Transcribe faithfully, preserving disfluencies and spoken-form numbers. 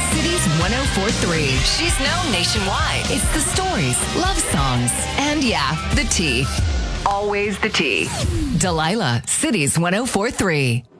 Cities one oh four point three. She's known nationwide. It's the stories, love songs, and yeah, the tea. Always the tea. Delilah, Cities one oh four point three.